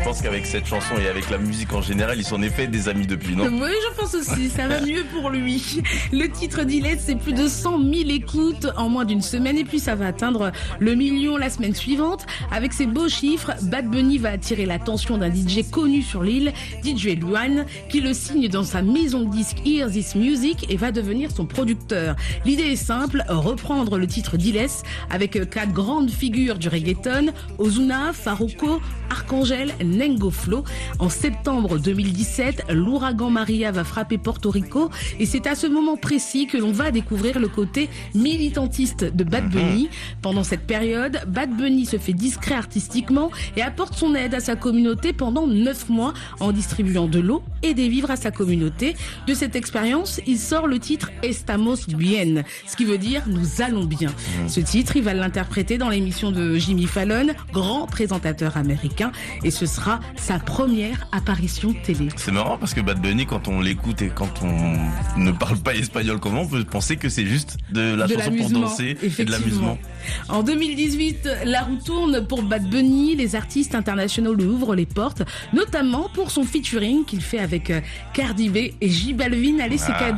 pense qu'avec cette chanson et avec la musique en général, il s'en est fait des amis depuis, non? Oui, je pense aussi, ça va mieux pour lui. Le titre d'Illette, c'est plus de 100 000 écoutes en moins d'une semaine et puis ça va atteindre le million la semaine suivante. Avec ces beaux chiffres, Bad Bunny va attirer l'attention d'un DJ connu sur l'île, DJ Luan, qui le signe dans sa maison de disques Hear This Music et va devenir son producteur. L'idée est simple, reprendre le titre d'Illette avec 4 grandes figures du reggaeton, Ozuna, Farruko, Arcangel, Nengo Flow. En septembre 2017, l'ouragan Maria va frapper Porto Rico et c'est à ce moment précis que l'on va découvrir le côté militantiste de Bad Bunny. Pendant cette période, Bad Bunny se fait discret artistiquement et apporte son aide à sa communauté pendant 9 mois en distribuant de l'eau et des vivres à sa communauté. De cette expérience, il sort le titre Estamos Bien, ce qui veut dire nous allons bien. Ce titre, il va l'interpréter dans l'émission de Jimmy Fallon, grand présentateur américain, et ce sera sa première apparition télé. C'est marrant parce que Bad Bunny, quand on l'écoute et quand on ne parle pas espagnol comme on peut penser que c'est juste de la chanson pour danser et de l'amusement. En 2018, la roue tourne pour Bad Bunny. Les artistes internationaux lui ouvrent les portes, notamment pour son featuring qu'il fait avec Cardi B et J Balvin. Allez, c'est cadeau.